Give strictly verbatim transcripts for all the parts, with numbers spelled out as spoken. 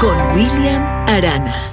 con William Arana.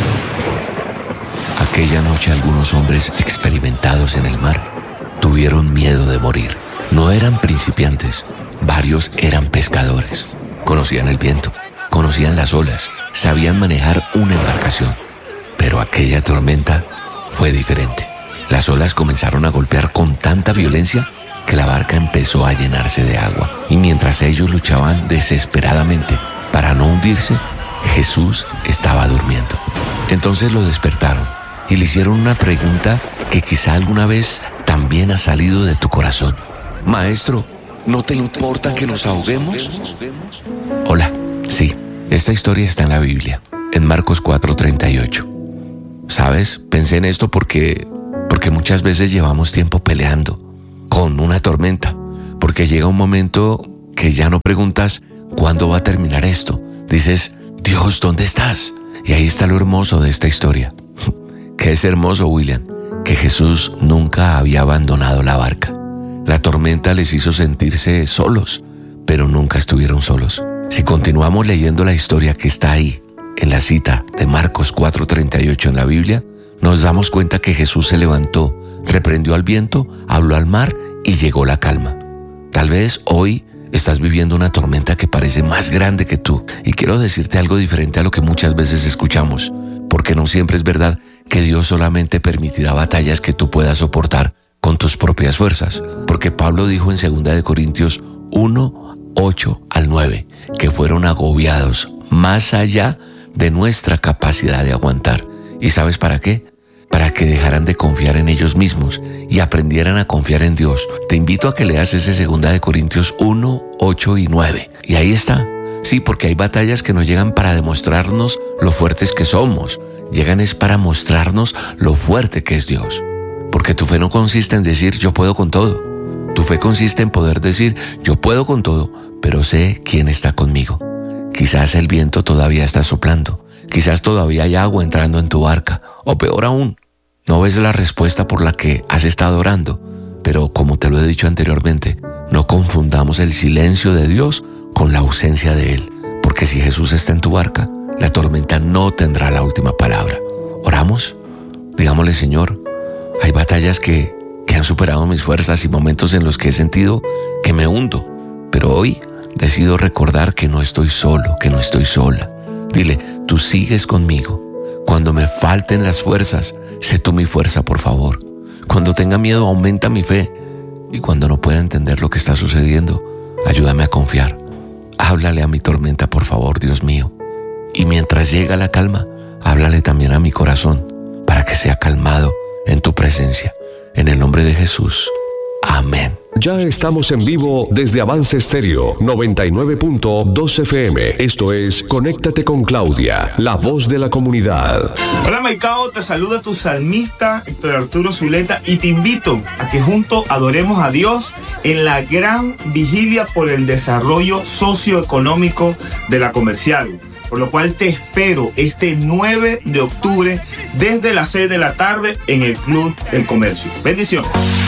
Aquella noche algunos hombres experimentados en el mar tuvieron miedo de morir. No eran principiantes, varios eran pescadores. Conocían el viento, conocían las olas, sabían manejar una embarcación. Pero aquella tormenta fue diferente. Las olas comenzaron a golpear con tanta violencia que la barca empezó a llenarse de agua. Y mientras ellos luchaban desesperadamente para no hundirse, Jesús estaba durmiendo. Entonces lo despertaron y le hicieron una pregunta que quizá alguna vez también ha salido de tu corazón. Maestro, ¿no te importa que nos ahoguemos? Hola, sí, esta historia está en la Biblia, en Marcos cuatro treinta y ocho. ¿Sabes? Pensé en esto porque, porque muchas veces llevamos tiempo peleando con una tormenta, porque llega un momento que ya no preguntas ¿cuándo va a terminar esto? Dices, Dios, ¿dónde estás? Y ahí está lo hermoso de esta historia. ¿Qué es hermoso, William? Que Jesús nunca había abandonado la barca. La tormenta les hizo sentirse solos, pero nunca estuvieron solos. Si continuamos leyendo la historia que está ahí, en la cita de Marcos cuatro treinta y ocho en la Biblia, nos damos cuenta que Jesús se levantó, reprendió al viento, habló al mar y llegó la calma. Tal vez hoy estás viviendo una tormenta que parece más grande que tú. Y quiero decirte algo diferente a lo que muchas veces escuchamos, porque no siempre es verdad que Dios solamente permitirá batallas que tú puedas soportar con tus propias fuerzas. Porque Pablo dijo en segunda de Corintios uno, ocho al nueve, que fueron agobiados más allá de nuestra capacidad de aguantar. ¿Y sabes para qué? Para que dejaran de confiar en ellos mismos y aprendieran a confiar en Dios. Te invito a que leas ese segunda de Corintios uno, ocho y nueve. Y ahí está. Sí, porque hay batallas que no llegan para demostrarnos lo fuertes que somos. Llegan es para mostrarnos lo fuerte que es Dios. Porque tu fe no consiste en decir yo puedo con todo. Tu fe consiste en poder decir yo puedo con todo, pero sé quién está conmigo. Quizás el viento todavía está soplando. Quizás todavía hay agua entrando en tu barca. O peor aún, no ves la respuesta por la que has estado orando. Pero como te lo he dicho anteriormente, no confundamos el silencio de Dios con la ausencia de Él. Porque si Jesús está en tu barca, la tormenta no tendrá la última palabra. ¿Oramos? Digámosle, Señor, hay batallas que, que han superado mis fuerzas y momentos en los que he sentido que me hundo. Pero hoy decido recordar que no estoy solo, que no estoy sola. Dile, tú sigues conmigo. Cuando me falten las fuerzas, sé tú mi fuerza, por favor. Cuando tenga miedo, aumenta mi fe. Y cuando no pueda entender lo que está sucediendo, ayúdame a confiar. Háblale a mi tormenta, por favor, Dios mío. Y mientras llega la calma, háblale también a mi corazón, para que sea calmado en tu presencia. En el nombre de Jesús. Amén. Ya estamos en vivo desde Avance Estéreo noventa y nueve punto dos F M. Esto es Conéctate con Claudia, la voz de la comunidad. Hola Maicao, te saluda tu salmista Héctor Arturo Zuleta y te invito a que juntos adoremos a Dios en la gran vigilia por el desarrollo socioeconómico de la Comercial. Por lo cual te espero este nueve de octubre desde las seis de la tarde en el Club del Comercio. Bendiciones.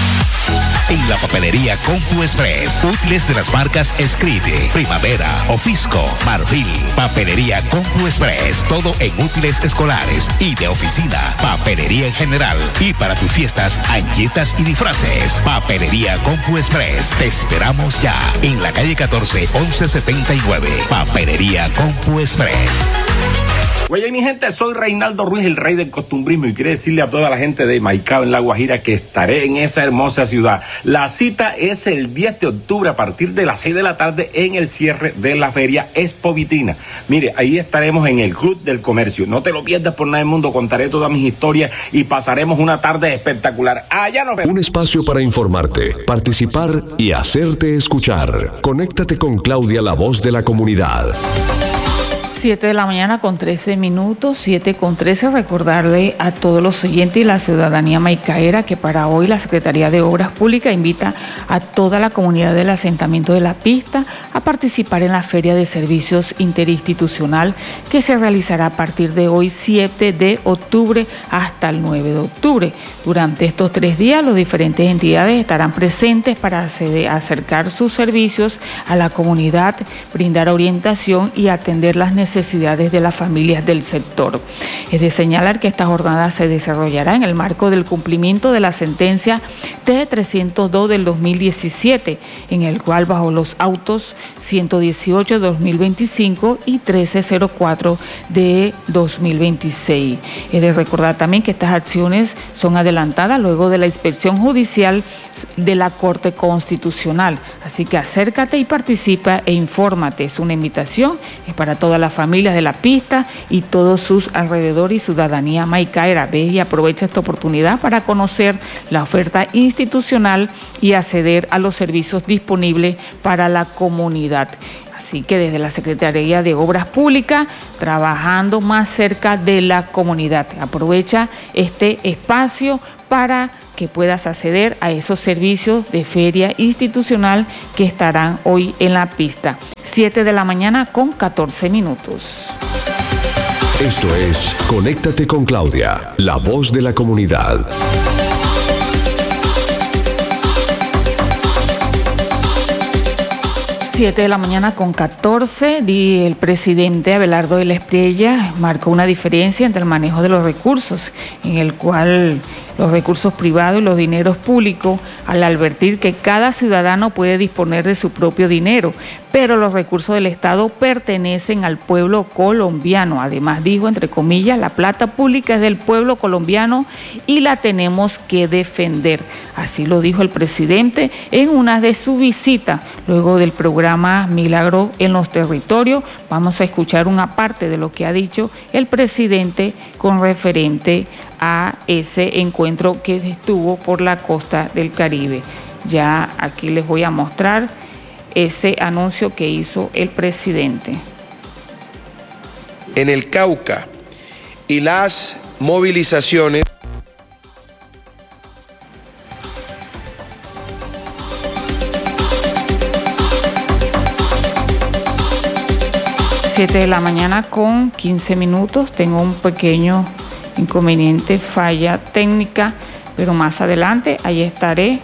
En la papelería Compu Express, útiles de las marcas Escrite, Primavera, Ofisco, Marfil. Papelería Compu Express, todo en útiles escolares y de oficina. Papelería en general y para tus fiestas, añetas y disfraces. Papelería Compu Express, te esperamos ya en la calle catorce, once setenta y nueve. Papelería Compu Express. Oye, mi gente, soy Reinaldo Ruiz, el rey del costumbrismo, y quiero decirle a toda la gente de Maicao en La Guajira que estaré en esa hermosa ciudad. La cita es el diez de octubre a partir de las seis de la tarde en el cierre de la feria Expo Vitrina. Mire, ahí estaremos en el Club del Comercio. No te lo pierdas por nada del mundo, contaré todas mis historias y pasaremos una tarde espectacular. Allá nos vemos. Un espacio para informarte, participar y hacerte escuchar. Conéctate con Claudia, la voz de la comunidad. siete de la mañana con trece minutos, siete con trece. Recordarle a todos los oyentes y la ciudadanía maicaera que para hoy la Secretaría de Obras Públicas invita a toda la comunidad del asentamiento de La Pista a participar en la Feria de Servicios Interinstitucional que se realizará a partir de hoy, siete de octubre, hasta el nueve de octubre. Durante estos tres días, las diferentes entidades estarán presentes para acercar sus servicios a la comunidad, brindar orientación y atender las necesidades necesidades de las familias del sector. Es de señalar que esta jornada se desarrollará en el marco del cumplimiento de la sentencia T trescientos dos del dos mil diecisiete, en el cual bajo los autos ciento dieciocho de dos mil veinticinco y trece cero cuatro de dos mil veintiséis. Es de recordar también que estas acciones son adelantadas luego de la inspección judicial de la Corte Constitucional. Así que acércate y participa e infórmate. Es una invitación, es para todas las familias de la pista y todos sus alrededores y ciudadanía maicaera. Ve y aprovecha esta oportunidad para conocer la oferta institucional y acceder a los servicios disponibles para la comunidad. Así que desde la Secretaría de Obras Públicas, trabajando más cerca de la comunidad. Aprovecha este espacio para que puedas acceder a esos servicios de feria institucional que estarán hoy en la pista. siete de la mañana con catorce minutos. Esto es Conéctate con Claudia, la voz de la comunidad. siete de la mañana con catorce, el presidente Abelardo de la Espriella marcó una diferencia entre el manejo de los recursos, en el cual los recursos privados y los dineros públicos, al advertir que cada ciudadano puede disponer de su propio dinero, pero los recursos del Estado pertenecen al pueblo colombiano. Además dijo, entre comillas, la plata pública es del pueblo colombiano y la tenemos que defender. Así lo dijo el presidente en una de sus visitas luego del programa Milagro en los Territorios. Vamos a escuchar una parte de lo que ha dicho el presidente con referente a ese encuentro que estuvo por la costa del Caribe. Ya aquí les voy a mostrar ese anuncio que hizo el presidente. En el Cauca y las movilizaciones. siete de la mañana con quince minutos. Tengo un pequeño inconveniente, falla técnica, pero más adelante ahí estaré.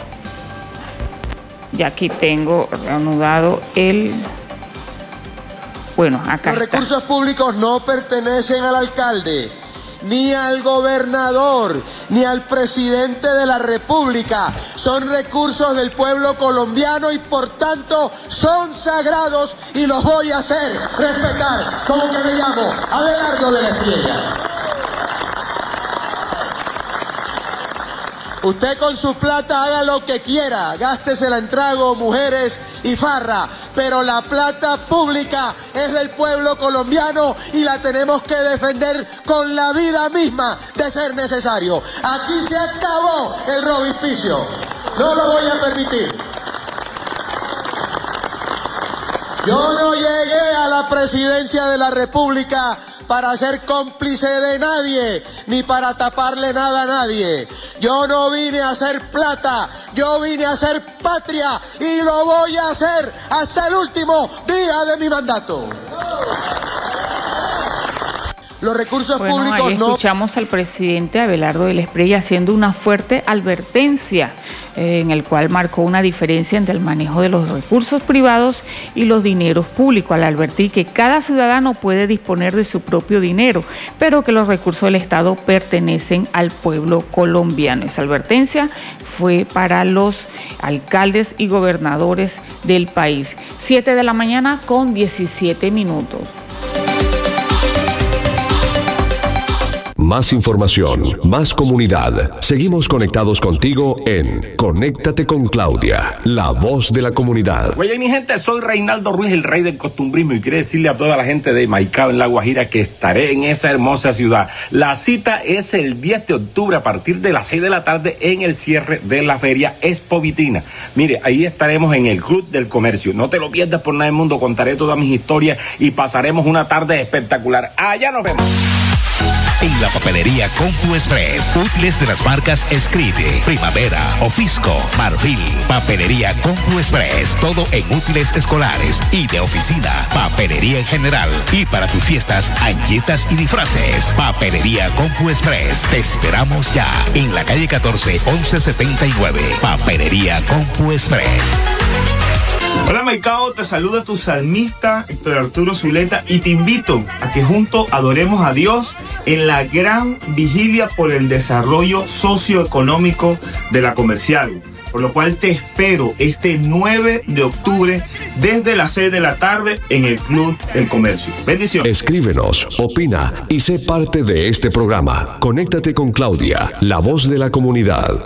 Ya aquí tengo reanudado el... Bueno, acá Los está. recursos públicos no pertenecen al alcalde, ni al gobernador, ni al presidente de la República. Son recursos del pueblo colombiano y por tanto son sagrados y los voy a hacer respetar. ¿Cómo que me llamo? Abelardo de la Espriella. Usted con su plata haga lo que quiera, gástesela en trago, mujeres y farra, pero la plata pública es del pueblo colombiano y la tenemos que defender con la vida misma de ser necesario. Aquí se acabó el robispicio, no lo voy a permitir. Yo no llegué a la presidencia de la República para ser cómplice de nadie, ni para taparle nada a nadie. Yo no vine a hacer plata, yo vine a hacer patria y lo voy a hacer hasta el último día de mi mandato. Los recursos bueno, públicos ahí no... escuchamos al presidente Abelardo de la Espriella haciendo una fuerte advertencia eh, en el cual marcó una diferencia entre el manejo de los recursos privados y los dineros públicos, al advertir que cada ciudadano puede disponer de su propio dinero, pero que los recursos del Estado pertenecen al pueblo colombiano. Esa advertencia fue para los alcaldes y gobernadores del país. siete de la mañana con diecisiete minutos. Más información, más comunidad. Seguimos conectados contigo en Conéctate con Claudia, la voz de la comunidad. Oye, mi gente, soy Reinaldo Ruiz, el rey del costumbrismo, y quiero decirle a toda la gente de Maicao, en La Guajira, que estaré en esa hermosa ciudad. La cita es el diez de octubre a partir de las seis de la tarde en el cierre de la feria Expo Vitrina. Mire, ahí estaremos en el Club del Comercio. No te lo pierdas por nada del mundo, contaré todas mis historias y pasaremos una tarde espectacular. Allá nos vemos. En la papelería Compu Express, útiles de las marcas Escrite, Primavera, Ofisco, Marfil. Papelería Compu Express, todo en útiles escolares y de oficina. Papelería en general y para tus fiestas, anchetas y disfraces. Papelería Compu Express, te esperamos ya en la calle catorce, once setenta y nueve. Papelería Compu Express. Hola Maicao, te saluda tu salmista Héctor Arturo Zuleta y te invito a que juntos adoremos a Dios en la gran vigilia por el desarrollo socioeconómico de la Comercial. Por lo cual te espero este nueve de octubre desde las seis de la tarde en el Club del Comercio. Bendiciones. Escríbenos, opina y sé parte de este programa. Conéctate con Claudia, la voz de la comunidad.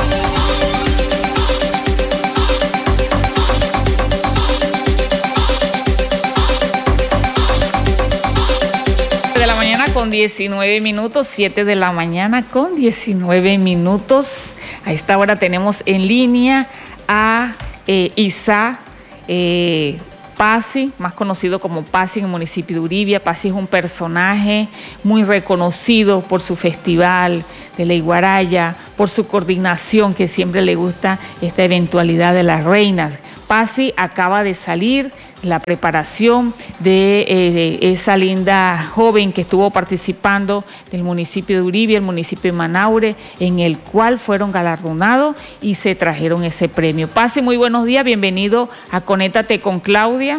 De la mañana con diecinueve minutos, siete de la mañana con diecinueve minutos. A esta hora tenemos en línea a eh, Isa eh, Pasi, más conocido como Pasi en el municipio de Uribia. Pasi es un personaje muy reconocido por su festival de la Iguaraya, por su coordinación, que siempre le gusta esta eventualidad de las reinas. Pasi acaba de salir la preparación de eh, esa linda joven que estuvo participando del municipio de Uribia, el municipio de Manaure, en el cual fueron galardonados y se trajeron ese premio. Pasi, muy buenos días, bienvenido a Conéctate con Claudia.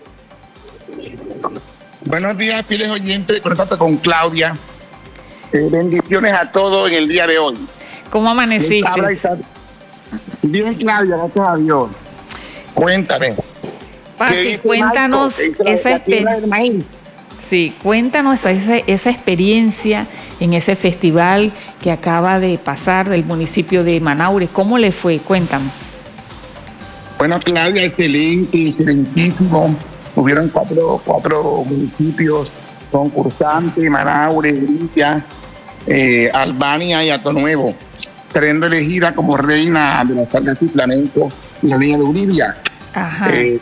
Buenos días, fieles oyentes, Conéctate con Claudia. Eh, bendiciones a todos en el día de hoy. ¿Cómo amaneciste? Bien, Claudia, gracias a Dios. Cuéntame. Pasi, cuéntanos esa experiencia. Sí, cuéntanos esa, esa experiencia en ese festival que acaba de pasar del municipio de Manaure. ¿Cómo le fue? Cuéntame. Bueno, Claudia, excelente, excelentísimo. Hubieron cuatro, cuatro municipios concursantes: Manaure, Uribia, eh, Albania y Ato Nuevo, queriendo elegida como reina de las salgas y flamenco la niña de Uribia. Ajá. Eh,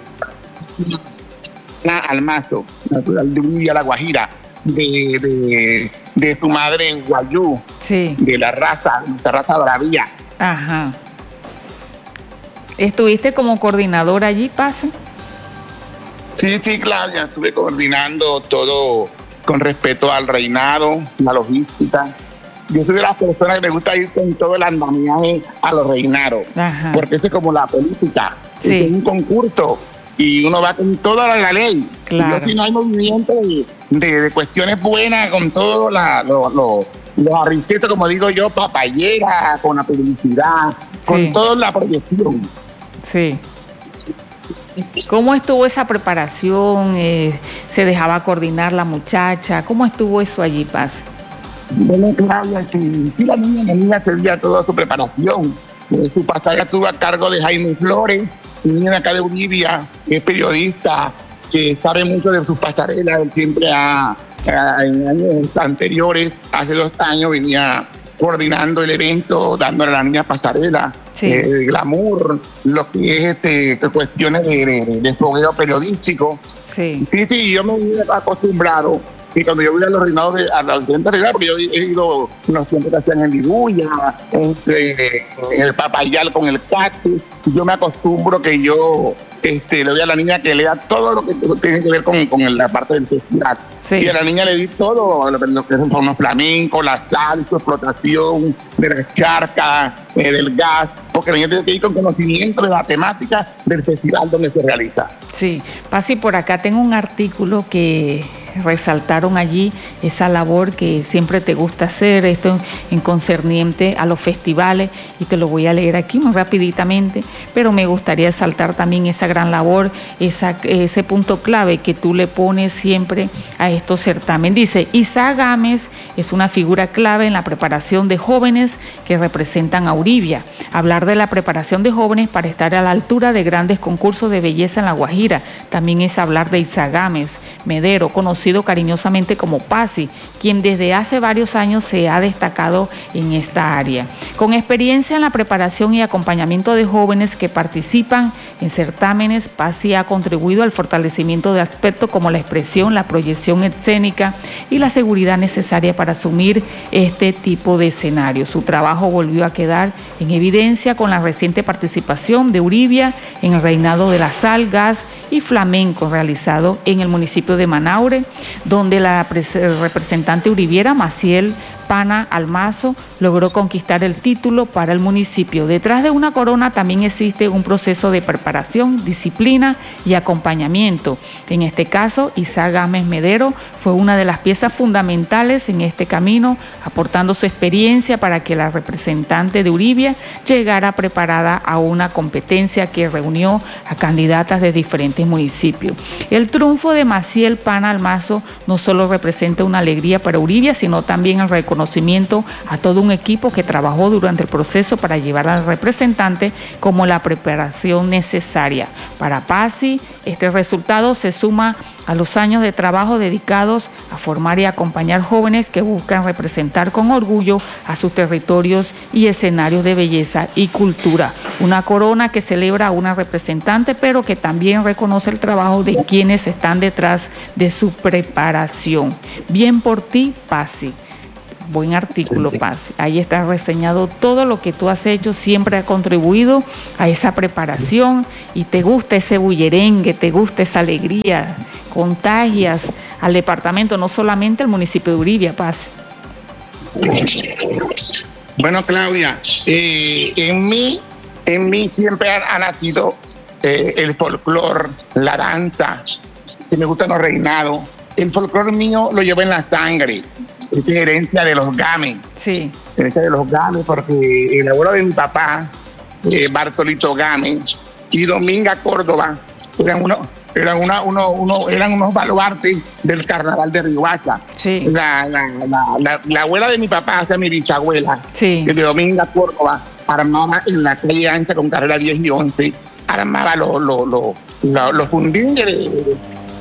Almazo, natural de Uribia, La Guajira, de, de, de tu madre en Guayú, sí, de la raza, de esta raza bravía. Ajá. ¿Estuviste como coordinador allí, Pasi? Sí, sí, Claudia, estuve coordinando todo con respecto al reinado, la logística. Yo soy de las personas que me gusta irse en todo el andamiaje a los reinados. Ajá. Porque eso es como la política. Sí. Es un concurso y uno va con toda la ley. Claro. Yo, si no hay movimiento de, de, de cuestiones buenas, con todos lo, lo, los arricetos, como digo yo, papayera, con la publicidad, sí, con toda la proyección. Sí. ¿Cómo estuvo esa preparación? Eh, ¿Se dejaba coordinar la muchacha? ¿Cómo estuvo eso allí, Paz? Bueno, Claudia, sí, sí, la niña, la niña tenía toda su preparación. Eh, su pasarela estuvo a cargo de Jaime Flores, un niño de acá de Uribia, que es periodista, que sabe mucho de sus pasarelas. Él siempre ha, ha, en años anteriores, hace dos años, venía coordinando el evento, dándole a la niña pasarela, sí, eh, glamour, lo que es este, cuestiones de, de, de fogueo periodístico. Sí, sí, sí, yo me he acostumbrado. Y cuando yo voy a los reinados, de, a los diferentes reinados, porque yo he ido unos tiempos que hacían en Libuya, en, en el Papayal con el cactus, yo me acostumbro que yo este, le doy a la niña que lea todo lo que tiene que ver con, con la parte del festival. Sí. Y a la niña le di todo, lo, lo que son los flamencos, la sal, su explotación, de la charca, eh, del gas, porque la niña tiene que ir con conocimiento de la temática del festival donde se realiza. Sí, Pasi, por acá tengo un artículo que resaltaron allí esa labor que siempre te gusta hacer, esto en concerniente a los festivales, y te lo voy a leer aquí muy rapiditamente, pero me gustaría saltar también esa gran labor, esa, ese punto clave que tú le pones siempre a estos certámenes. Dice: Isa Gámez es una figura clave en la preparación de jóvenes que representan a Uribia. Hablar de la preparación de jóvenes para estar a la altura de grandes concursos de belleza en La Guajira también es hablar de Isa Gámez Medero, conocido cariñosamente como Pasi, quien desde hace varios años se ha destacado en esta área. Con experiencia en la preparación y acompañamiento de jóvenes que participan en certámenes, Pasi ha contribuido al fortalecimiento de aspectos como la expresión, la proyección escénica y la seguridad necesaria para asumir este tipo de escenario. Su trabajo volvió a quedar en evidencia con la reciente participación de Uribia en el reinado de la sal, gas y flamenco realizado en el municipio de Manaure, donde la representante uribiera Maciel Pana Almazo logró conquistar el título para el municipio. Detrás de una corona también existe un proceso de preparación, disciplina y acompañamiento. En este caso, Isaac Gámez Medero fue una de las piezas fundamentales en este camino, aportando su experiencia para que la representante de Uribia llegara preparada a una competencia que reunió a candidatas de diferentes municipios. El triunfo de Maciel Pana Almazo no solo representa una alegría para Uribia, sino también el reconocimiento a todo un equipo que trabajó durante el proceso para llevar al representante como la preparación necesaria. Para Pasi, este resultado se suma a los años de trabajo dedicados a formar y acompañar jóvenes que buscan representar con orgullo a sus territorios y escenarios de belleza y cultura. Una corona que celebra a una representante, pero que también reconoce el trabajo de quienes están detrás de su preparación. Bien por ti, Pasi. Buen artículo, Paz. Ahí está reseñado todo lo que tú has hecho, siempre ha contribuido a esa preparación y te gusta ese bullerengue, te gusta esa alegría, contagias al departamento, no solamente al municipio de Uribia, Paz. Bueno, Claudia, eh, en mí, en mí siempre ha, ha nacido eh, el folclor, la danza, que me gustan los reinados. El folclor mío lo llevo en la sangre. Es herencia de los Gámez. Sí. Herencia de los Gámez, porque el abuelo de mi papá, eh, Bartolito Gámez, y Dominga Córdoba, eran uno, eran una, uno, uno, eran unos baluartes del carnaval de Riohacha. Sí. La, la, la, la, la abuela de mi papá, o sea, mi bisabuela, sí, de Dominga Córdoba, armaba en la calle ancha con carrera diez y once, armaba los lo, lo, lo, lo fundines de, de, de,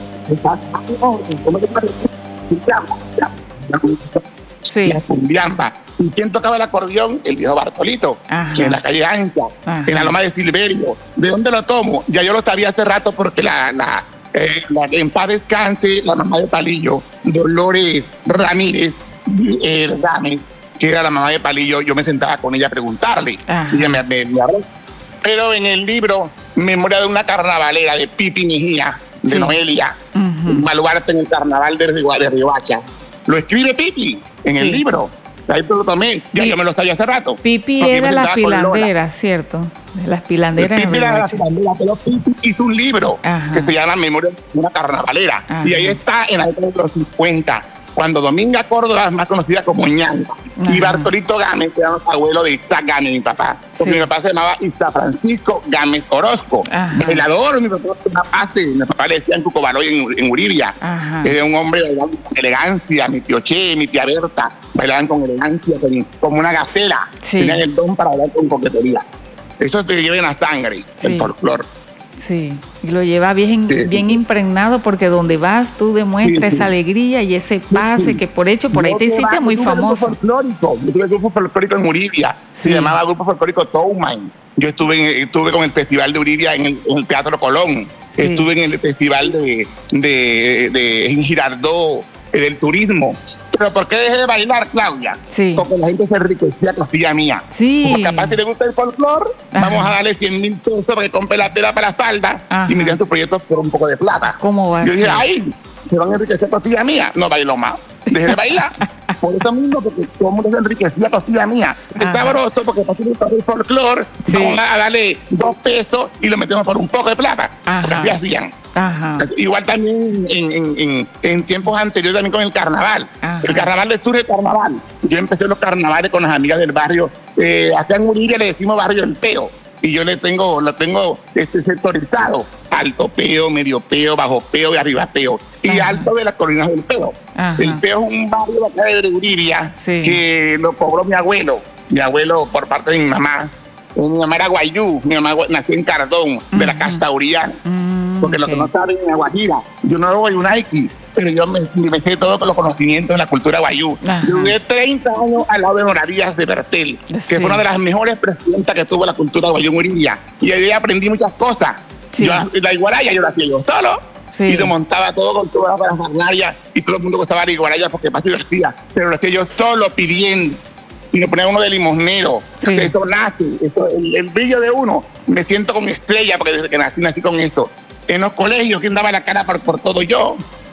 sí. La cumbiamba. ¿Y quién tocaba el acordeón? El viejo Bartolito, que en la calle ancha, Ajá. en la loma de Silverio. ¿De dónde lo tomo? Ya yo lo sabía hace rato porque la, la, eh, la en paz descanse, la mamá de Palillo, Dolores Ramírez, eh, Gámez, que era la mamá de Palillo, yo me sentaba con ella a preguntarle. Ajá. Y ella me, me, me habló. Pero en el libro, Memoria de una carnavalera, de Pipi Mejía, de sí. Noelia, uh-huh. un baluarte en el carnaval de, de Riohacha. Lo escribe Pipi en sí. el libro. Ahí lo tomé, ya yo me lo sabía hace rato. Pipi es de las pilanderas, ¿cierto? De las pilanderas. Pipi era de las pilanderas, pero Pipi hizo un libro Ajá. que se llama Memoria de una carnavalera. Ajá. Y ahí está en la década de los cincuenta, cuando Dominga Córdoba es más conocida como Ñanga. Ajá. Y Bartolito Gámez, que era el abuelo de Isaac Gámez, mi papá. Porque sí. mi papá se llamaba Isaac Francisco Gámez Orozco. Bailador, mi papá, mi papá, mi papá le decían Cucobaloy en, en Uribia. Ajá. Era un hombre bailando con elegancia, mi tío Che, mi tía Berta, bailaban con elegancia, como una gacela. Sí. Tenían el don para bailar con coquetería. Eso se lleva en la sangre, sí. el folclor. Sí, y lo lleva bien, sí. bien impregnado, porque donde vas tú demuestras sí, sí. esa alegría y ese pase sí, sí. que por hecho por ahí te hiciste muy famoso. Folclórico. Yo tuve grupo folclórico en Uribia, sí. se llamaba Grupo Folclórico Touman. Yo estuve, en, estuve con el Festival de Uribia en el, en el Teatro Colón, sí. estuve en el Festival de, de, de en Girardot, del turismo. ¿Pero por qué dejé de bailar, Claudia? Sí. Porque la gente se enriquecía costilla mía. Sí. Como capaz si le gusta el folclor, Ajá. vamos a darle cien mil pesos para que compre la tela para la espalda Ajá. y me den sus proyectos por un poco de plata. ¿Cómo va a Yo ser? dije, ay, se van a enriquecer costilla mía. No bailo más. Dejé de bailar. Por eso mismo, porque todo el mundo se enriquecía costilla mía. Está sabroso porque para el folclor, sí. vamos a darle dos pesos y lo metemos por un poco de plata. Ajá. Así hacían. Ajá. Igual también en, en, en, en tiempos anteriores también con el carnaval. Ajá. El carnaval de sur de carnaval. Yo empecé los carnavales con las amigas del barrio. Eh, acá en Uribia le decimos barrio El Peo. Y yo le tengo, lo tengo este sectorizado. Alto Peo, medio Peo, bajo Peo y arriba Peo. Y Ajá. alto de las colinas del Peo. Ajá. El Peo es un barrio de acá de Uribia sí. que lo cobró mi abuelo. Mi abuelo por parte de mi mamá. Mi mamá era guayú. Mi mamá nació en Cardón, uh-huh. de la casta Urián. Uh-huh. Porque okay. lo que no saben en la Guajira, yo no voy a un Nike, pero yo me, me sé todo con los conocimientos de la cultura guayú. Ajá. Yo duré treinta años al lado de Honorarías de Bertel, sí. que fue una de las mejores presidentas que tuvo la cultura guayú en Uribia. Y ahí aprendí muchas cosas. Sí. Yo, la iguaraya yo la hacía yo solo, sí. y lo montaba todo con todas las farnarias, y todo el mundo gustaba la iguaraya porque más divertida, pero lo hacía yo solo pidiendo. Y me ponía uno de limosnero. Sí. Eso nace, eso, el, el brillo de uno. Me siento con estrella porque desde que nací, nací con esto. En los colegios, ¿quién daba la cara por, por todo? Yo.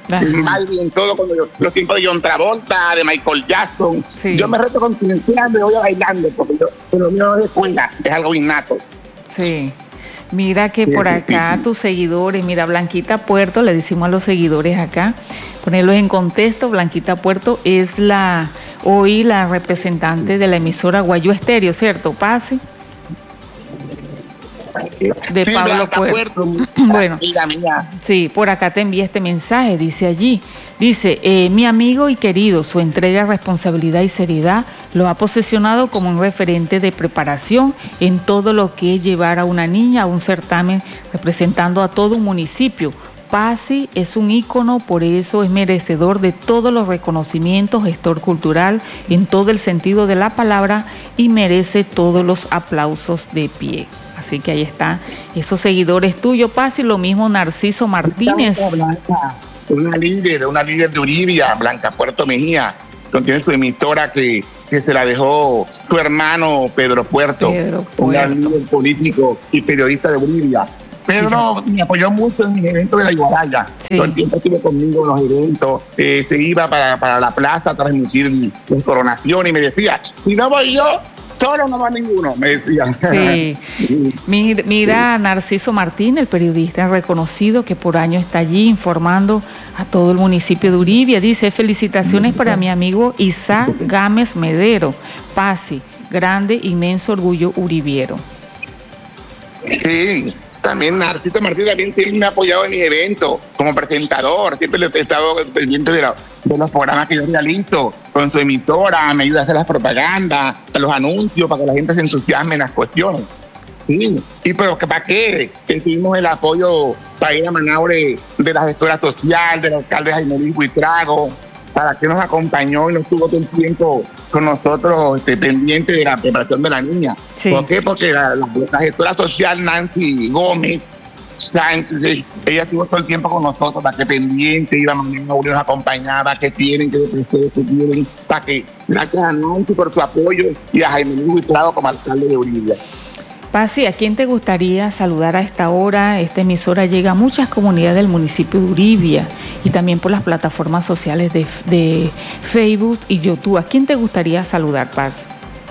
Más bien todo, cuando yo, los tiempos de John Travolta, de Michael Jackson. Sí. Yo me reto continenciando y voy bailando, porque yo, lo mío no es de escuela, es algo innato. Sí. Mira que por acá tus seguidores, mira, Blanquita Puerto, le decimos a los seguidores acá, ponerlos en contexto. Blanquita Puerto es la hoy la representante de la emisora Guayú Estéreo, ¿cierto, Pasi? De sí, Pablo Puerto. Puerto. Bueno, mira, mira. Sí, por acá te envía este mensaje, dice allí, dice, eh, mi amigo y querido, su entrega, responsabilidad y seriedad lo ha posesionado como un referente de preparación en todo lo que es llevar a una niña a un certamen representando a todo un municipio. Pasi es un ícono, por eso es merecedor de todos los reconocimientos, gestor cultural en todo el sentido de la palabra y merece todos los aplausos de pie. Así que ahí está, esos seguidores tuyos, Pasi, lo mismo Narciso Martínez. Blanca, una líder, una líder de Uribia, Blanca Puerto Mejía, contiene su emisora que, que se la dejó tu hermano Pedro Puerto, Pedro Puerto. Un líder político y periodista de Uribia. Pedro sí, me apoyó mucho en mis eventos de la Iguaraya. Sí. Todo el tiempo estuvo conmigo en los eventos. Eh, se iba para, para la plaza a transmitir mi coronación y me decía, si no voy yo, solo no va ninguno, me decían. Sí. Mira, mira Narciso Martín, el periodista reconocido que por año está allí informando a todo el municipio de Uribia. Dice, felicitaciones para mi amigo Isaac Gámez Medero. Pasi, grande, inmenso orgullo uribiero. Sí. También Narciso Martín también siempre me ha apoyado en mis eventos como presentador, siempre he estado pendiente de, la, de los programas que yo realizo con su emisora, me ayuda a hacer las propagandas, a los anuncios para que la gente se entusiasme en las cuestiones. Sí, y pero ¿para qué? Que tuvimos el apoyo para ir a Manaure de la gestora social, del alcalde Jaime Luis Buitrago, para que nos acompañó y nos tuvo todo el tiempo con nosotros este, pendiente de la preparación de la niña. Sí. ¿Por qué? Porque la, la, la gestora social Nancy Gómez Sánchez, ella estuvo todo el tiempo con nosotros para que pendiente, íbamos, nos acompañaba, que tienen, que después que tienen, para que, gracias a Nancy por su apoyo y a Jaime Luis Buitrago como alcalde de Uribia. Pasi, ¿a quién te gustaría saludar a esta hora? Esta emisora llega a muchas comunidades del municipio de Uribia y también por las plataformas sociales de, de Facebook y YouTube. ¿A quién te gustaría saludar, Pasi?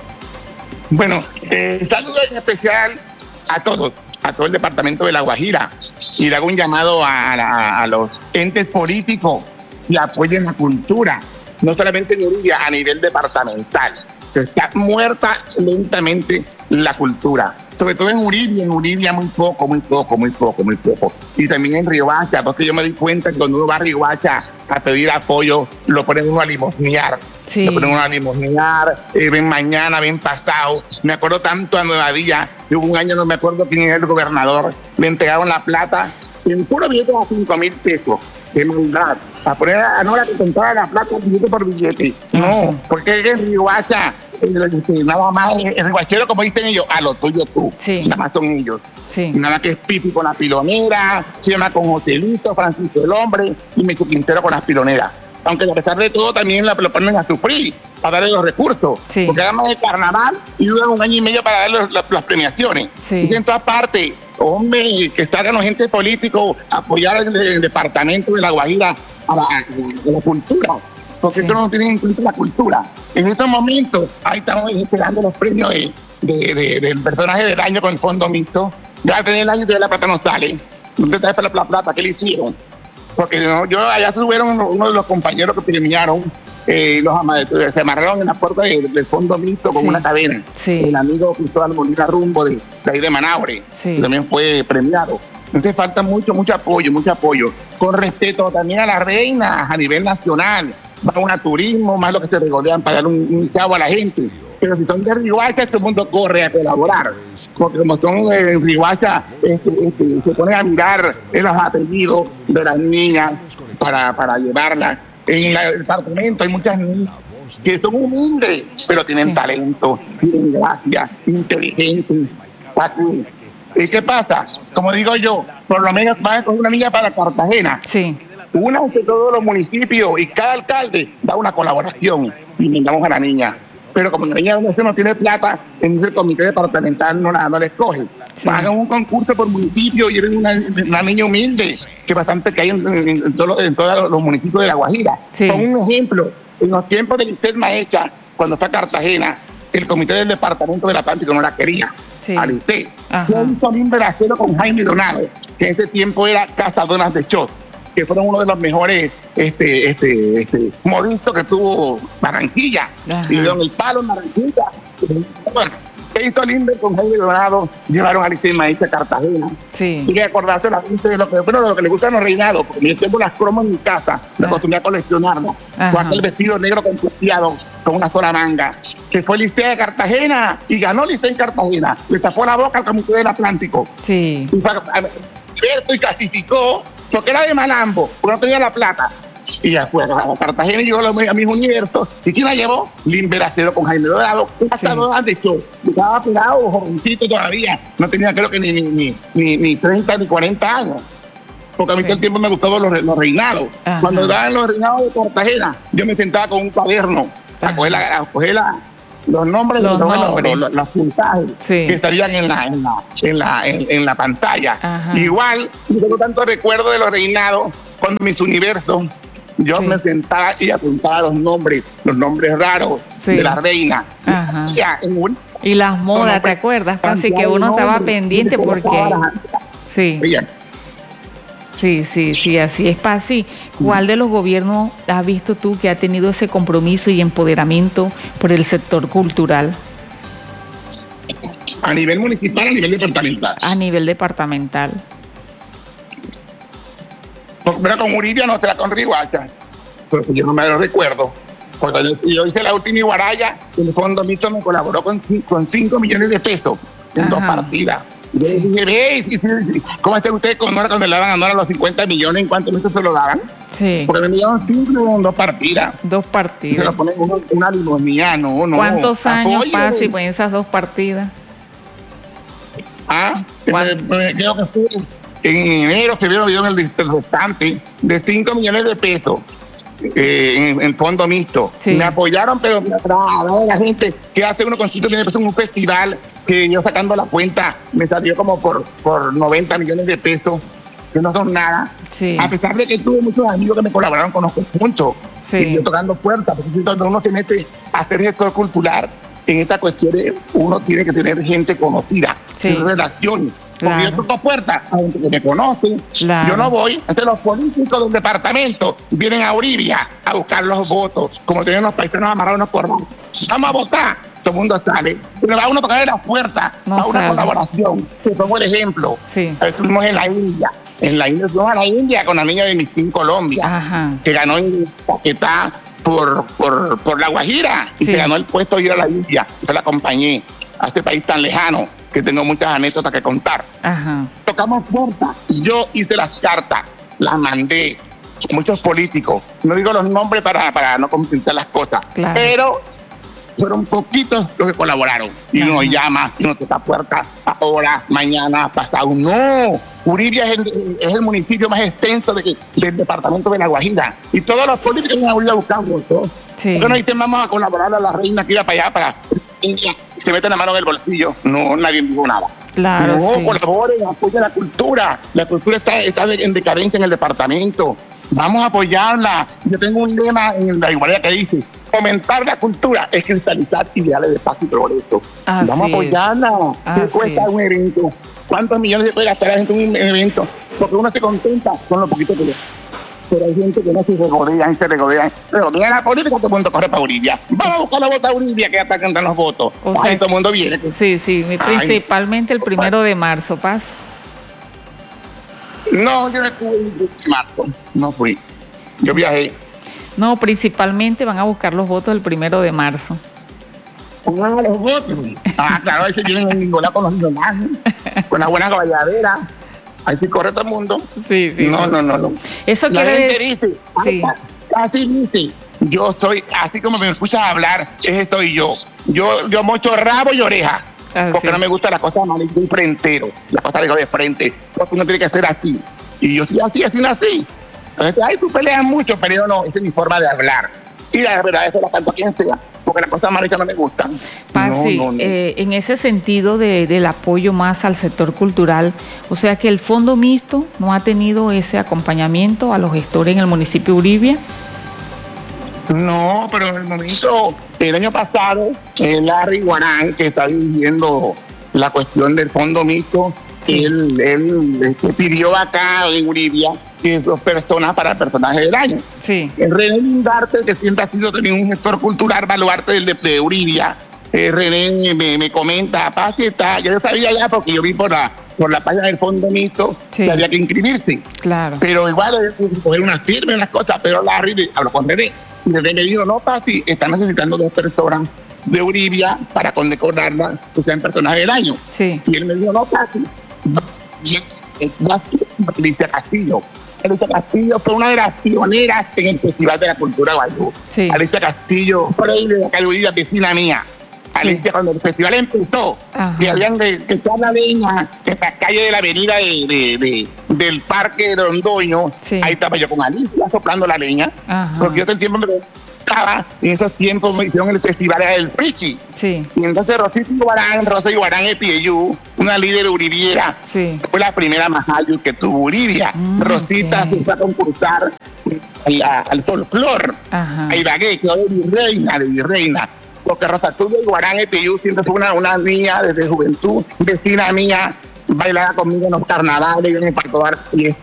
Bueno, eh, saludo en especial a todos, a todo el departamento de La Guajira, y le hago un llamado a, a, a los entes políticos que apoyen la cultura, no solamente en Uribia, a nivel departamental. Está muerta lentamente la cultura, sobre todo en Uribia, en Uribia muy poco, muy poco, muy poco, muy poco. Y también en Riohacha, porque yo me di cuenta que cuando uno va a Riohacha a pedir apoyo, lo ponen uno a limosnear. Sí. Lo ponen uno a limosnear, eh, ven mañana, ven pasado. Me acuerdo tanto a Nueva Villa, yo un año no me acuerdo quién era el gobernador, le entregaron la plata en puro billete a cinco mil pesos. De maldad, a poner a Nora que comprara la plata billete por billete. No, porque en Riohacha nada más el riguachero, como dicen ellos, a lo tuyo tú. Sí. Nada más son ellos. Sí. Nada que es Pipi con la pilonera, se llama con Joselito, Francisco el Hombre y Mecho Quintero con las piloneras. Aunque a pesar de todo también la, lo ponen a sufrir para darle los recursos. Sí. Porque además el carnaval y duran un año y medio para darle los, las, las premiaciones. Sí. Y en todas partes, hombre, que salgan los agentes políticos a apoyar el, el departamento de La Guajira a la, a la cultura. Porque sí. Esto no tiene en cuenta la cultura. En estos momentos, ahí estamos esperando los premios de, de, de, del personaje del año con el fondo mixto. Ya tener el año y la plata no sale. ¿Dónde está la plata? ¿Qué le hicieron? Porque no, yo allá subieron uno, uno de los compañeros que premiaron, eh, los amadores, se amarraron en la puerta del de fondo mixto con sí. una cadena. Sí. El amigo Cristóbal Molina Rumbo de, de ahí de Manaure, sí. que también fue premiado. Entonces falta mucho, mucho apoyo, mucho apoyo. Con respeto también a las reinas a nivel nacional. Va un a turismo, más lo que se regodean para dar un, un chavo a la gente. Pero si son de Riohacha, este mundo corre a colaborar. Porque como son de eh, Riohacha, este, este, se pone a mirar los apellidos de las niñas para, para llevarlas. En la, el departamento hay muchas niñas que son humildes, pero tienen sí. talento, tienen gracia, inteligentes. ¿Y qué pasa? Como digo yo, por lo menos van con una niña para Cartagena. Sí. Una de todos los municipios y cada alcalde da una colaboración y mandamos a la niña. Pero como la niña no tiene plata, en ese comité departamental no la, no la escoge. Sí. Hagan un concurso por municipio y eres una, una niña humilde, que bastante que hay en, en, en, todo, en todos los municipios de La Guajira. Sí. Con un ejemplo, en los tiempos de Lisset Maecha, cuando fue a Cartagena, el comité del departamento del Atlántico no la quería. Sí. A Lisset. Yo hizo Limber Acero con Jaime Donado, que en ese tiempo era Cazadonas de Shot, que fueron uno de los mejores este, este, este, moristas que tuvo Barranquilla. Ajá. Y dieron el palo en Barranquilla. Bueno, hizo Limber con Jaime Donado, llevaron a Lisset Maecha a Cartagena. Sí. Y que acordarse la gente de lo que, bueno, de lo que le gustan los reinados, porque yo tengo las cromas en mi casa, me acostumbré a coleccionarlas. Con aquel vestido negro con plateado, con una sola manga, que fue Lisset de Cartagena y ganó Lisset en Cartagena. Le tapó la boca al comité del Atlántico. Sí. Y, fue a, a, y clasificó, porque era de Malambo, porque no tenía la plata. Y ya fue a Cartagena y llegó a mis universos. ¿Y quién la llevó? Limber Acero con Jaime Dorado. Hasta sí. Dos de hecho, estaba pelado, jovencito todavía. No tenía creo que ni, ni, ni, ni, ni treinta ni cuarenta años. Porque a mí sí. todo el tiempo me gustaban los, los reinados. Ajá. Cuando daban los reinados de Cartagena, yo me sentaba con un cuaderno a coger, la, a coger la, los nombres los, los, nombres. los, los, los puntajes sí. que estarían en la, en la, en la, en, en la pantalla. Ajá. Igual, yo tengo tanto recuerdo de los reinados cuando mis universos. Yo sí. me sentaba y apuntaba los nombres, los nombres raros sí. de la reina. Ajá. O sea, en un, y las modas, ¿te acuerdas? Así que uno estaba nombres, pendiente porque... Sí. Bien. Sí, sí, sí, así es, Pasi. ¿Cuál de los gobiernos has visto tú que ha tenido ese compromiso y empoderamiento por el sector cultural? A nivel municipal, a nivel departamental. A nivel departamental. Pero con Uribia no será con Riguacha, porque yo no me lo recuerdo. Porque yo hice la última Iguaraya, el Fondo Mixto me colaboró con, con cinco millones de pesos en Ajá. dos partidas. Y yo sí. dije, ve, sí, sí, sí. ¿Cómo hace usted con Nora cuando le daban a Nora los cincuenta millones? ¿En cuántos meses se lo daban? Sí. Porque me dieron cinco en dos partidas. Dos partidas. Y se lo ponen una, una limonía, no, no. ¿Cuántos años Pasi pues, en esas dos partidas? Ah, me, me, creo que fue... En enero, febrero, dieron el, el restante de cinco millones de pesos eh, en, en fondo mixto. Sí. Me apoyaron, pero me atrás la gente que hace uno con cinco millones de pesos en un festival que yo sacando la cuenta me salió como por, por noventa millones de pesos, que no son nada. Sí. A pesar de que tuve muchos amigos que me colaboraron con los conjuntos, sí. y yo tocando puertas, porque cuando uno se mete a hacer gestor cultural, en estas cuestiones uno tiene que tener gente conocida, sí. en relaciones. Porque claro. yo toco puertas, aunque me conocen, claro. yo no voy. Entonces los políticos del departamento vienen a Uribia a buscar los votos, como tienen los paisanos amarrados en los cordones. Vamos a votar, todo el mundo sale. Pero va uno a tocar en la puerta, no a una sale. colaboración. Te pongo el ejemplo. Sí. Estuvimos en la India. En la India, fuimos a la India con la niña de Miss Teen Colombia, Ajá. que ganó en Paquetá por, por, por La Guajira, y sí. se ganó el puesto de ir a la India. Yo la acompañé a este país tan lejano, que tengo muchas anécdotas que contar. Ajá. Tocamos puertas, yo hice las cartas, las mandé. Muchos políticos, no digo los nombres para, para no complicar las cosas, claro. pero fueron poquitos los que colaboraron. Y Ajá. uno llama, y uno toca puertas, ahora, mañana, pasado. No, Uribia es el, es el municipio más extenso de, del departamento de La Guajira. Y todos los políticos van a ir a buscar votos. Sí. Porque nos dicen, vamos a colaborar a la reina que iba para allá, para... Y se meten la mano en el bolsillo. No, nadie dijo nada. Claro, no, sí. colaboren, apoyen la cultura. La cultura está, está en decadencia en el departamento. Vamos a apoyarla. Yo tengo un lema en la igualdad que dice: fomentar la cultura es cristalizar ideales de paz y progreso. Así Vamos a apoyarla. ¿Qué cuesta es. un evento? ¿Cuántos millones se puede gastar la gente en un evento? Porque uno se contenta con lo poquito que le... Pero hay gente que no se regodea, se regodea. Pero mira la política, todo el mundo corre para Uribia. Vamos a buscar la vota a Uribia, que ya está cantando los votos. O sea, Ay, todo el mundo viene. Sí, sí, principalmente Ay. el primero de marzo, Paz. No, yo no estuve en marzo, no fui. Yo viajé. No, principalmente van a buscar los votos el primero de marzo. Ah, los votos. Ah, claro, ahí se vienen en Nicolás con los demás, con la buena caballadera. Ahí sí corre todo el mundo. Sí, sí. No, no, no, no. Eso la quiere gente decir... dice, sí. así dice, yo soy, así como me escuchas hablar, es esto y yo. Yo, yo mocho rabo y oreja. Ah, porque sí. no me gusta la cosa mal y frentero. La cosa de frente. Porque uno tiene que ser así. Y yo soy así, así, así. Entonces, ay, tú peleas mucho, pero yo no. Esa es mi forma de hablar. Y la verdad, eso la canto a quien sea, porque las cosas maricas no me gustan. Pasi, no, no, no. Eh, en ese sentido de, del apoyo más al sector cultural, o sea que el Fondo Mixto no ha tenido ese acompañamiento a los gestores en el municipio de Uribia. No, pero en el momento, el año pasado, eh, Larry Guarán, que está dirigiendo la cuestión del Fondo Mixto, sí. él, él este, pidió acá en Uribia que dos personas para el personaje del año. Sí. René Lindarte, que siempre ha sido también un gestor cultural baluarte del de, de Uribia, eh, René me, me comenta, Pasi está, yo sabía ya porque yo vi por la por la página del Fondo Mixto sí. que había que inscribirse. Claro. Pero igual coger unas firmas, unas cosas, pero Larry habló con René. Y René me dijo, no, Pasi, están necesitando dos personas de Uribia para condecorarla, que sean personaje del año. Sí. Y él me dijo, no, Pasi, no, Alicia Castillo. Alicia Castillo fue una de las pioneras en el Festival de la Cultura Guayú. Sí. Alicia Castillo, por ahí de acá de Uribia, vecina mía. Alicia, sí. cuando el festival empezó, ajá. que habían que echar la leña en la calle de la avenida de, de, de, del Parque de Rondoño, sí. ahí estaba yo con Alicia soplando la leña, ajá. porque yo todo el tiempo me estaba, en esos tiempos me hicieron el festival del Frichi. Sí. Y entonces Rosita Iguarán, Rosa Iguarán Epieyú, una líder uribiera, sí. fue la primera majayu que tuvo Uribia. Mm, Rosita okay. se fue a concursar a, al folclor, a Ibagué, quedó de virreina, de virreina. Porque Rosa Iguarán Epieyú siempre fue una, una niña desde juventud, vecina mía, bailaba conmigo en los carnavales, en el Parto Bar,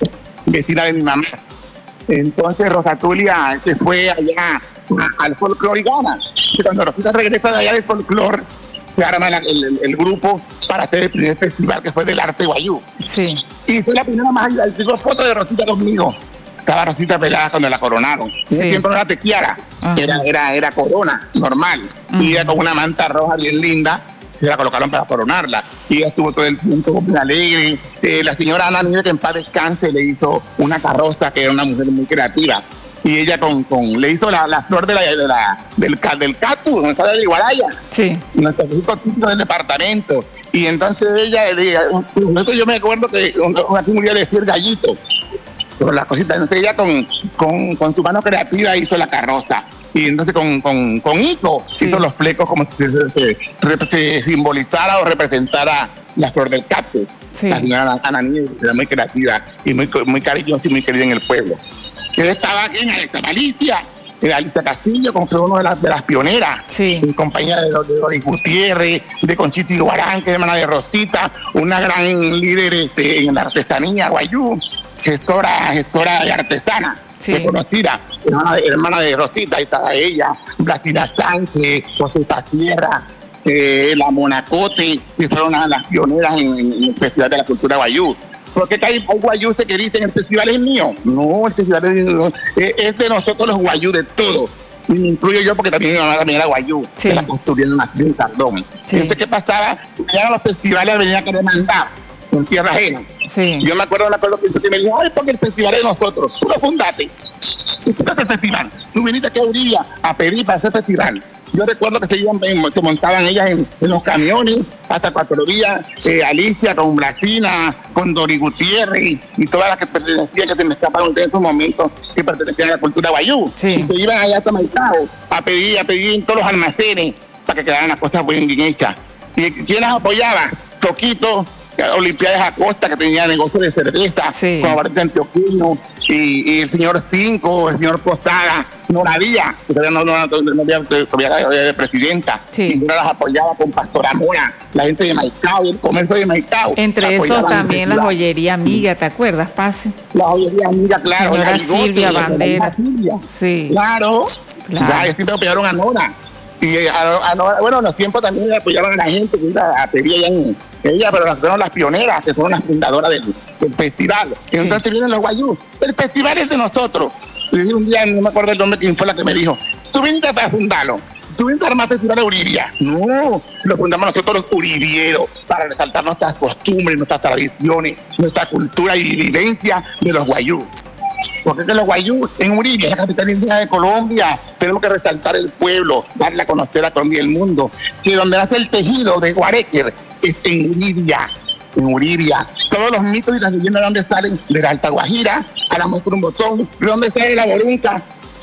vecina de mi mamá. Entonces Rosa Tulia se fue allá a, al folclore y gana. Y cuando Rosita regresa de allá del folclore, se arma la, el, el, el grupo para hacer el primer festival que fue del arte guayú. Sí. Y soy la primera más allá, tengo fotos de Rosita conmigo. Estaba Rosita pelada cuando la coronaron. En ese sí. tiempo no era tequiara, era, era, era corona, normal. Uh-huh. Y ella con una manta roja bien linda, se la colocaron para coronarla. Y ella estuvo todo el tiempo muy alegre. Eh, la señora Ana Nieves, que en paz descanse, le hizo una carroza, que era una mujer muy creativa. Y ella con, con le hizo la, la flor de la, de la, del, del cactus, donde está la Igualaya. Sí. Nuestro grupo típico del departamento. Y entonces ella, ella yo me acuerdo que aquí murió de decir gallito. Pero la cosita, entonces ella con, con, con su mano creativa hizo la carroza. Y entonces con, con, con Ico sí. hizo los flecos como si se, se, se, se simbolizara o representara la flor del cactus. Sí. La señora Ana Nieves era muy creativa y muy, muy cariñosa y muy querida en el pueblo. Él estaba aquí en estaba Alicia, era Alicia Castillo, como fue una de las, de las pioneras, sí. en compañía de, de Doris Gutiérrez, de Conchita Iguarán, que es hermana de Rosita, una gran líder este, en la artesanía guayú, gestora, gestora y artesana, sí. reconocida, hermana de, hermana de Rosita, ahí estaba ella, Blastina Sánchez, Josefa Sierra, eh, la Monacote, que fueron una de las pioneras en, en el Festival de la Cultura Guayú. ¿Por qué hay guayú que dicen el festival es mío? No, el festival es, es de nosotros los guayú, de todo. Y me incluyo yo porque también mi mamá también era guayú, sí. que la construyeron así en Tardón. Sí. Entonces, ¿qué pasaba? Venían a los festivales, venían a querer mandar en tierra ajena. Sí. Yo me acuerdo de una cosa que me dijo, ay, porque el festival es de nosotros. Tú lo fundaste. Tú fundaste el festival. Tú viniste aquí a Uribia a pedir para hacer festival. Yo recuerdo que se, iban, se montaban ellas en, en los camiones hasta Cuatro Vías, eh, Alicia con Blastina, con Doris Gutiérrez y todas las que pertenecían, que se me escaparon en estos momentos, que pertenecían a la cultura guayú. Sí. Y se iban allá hasta Maicao a pedir, a pedir en todos los almacenes para que quedaran las cosas bien, bien hechas. ¿Y quién las apoyaba? Toquito, Olimpiadas Acosta, que tenía negocio de cerveza, sí. con Barrio Antioquino, y, y el señor Cinco, el señor Posada, Nora Díaz, que todavía no, no, no, no había, todavía de presidenta, sí. y Nora las apoyaba con Pastora Mora, la gente de Maicao, el comercio de Maicao. Entre eso también la joyería amiga, ¿te acuerdas, Pase? La joyería amiga, claro. Señora la Silvia Bandera. Silvia. Sí. Claro, claro. Ya, siempre apoyaron a Nora. Y a, a Nora, bueno, en los tiempos también apoyaban a la gente que iba a pedir allá en ella, pero las fueron las pioneras, que fueron las fundadoras del, del festival. Sí. Entonces vienen los guayú. El festival es de nosotros. Le dije un día, no me acuerdo el nombre, quién fue la que me dijo, tú viniste para fundarlo, tú viniste a armar el festival de Uribia. No, lo fundamos nosotros los uribieros para resaltar nuestras costumbres, nuestras tradiciones, nuestra cultura y vivencia de los guayú. Porque es que los guayú en Uribia, la capital indígena de Colombia, tenemos que resaltar el pueblo, darle a conocer a Colombia y el mundo, que donde nace el tejido de Guarequer es en Uribia, en Uribia. Todos los mitos y las leyendas de donde salen, de la Alta Guajira a la Muestra un Botón, de donde sale la Borunca,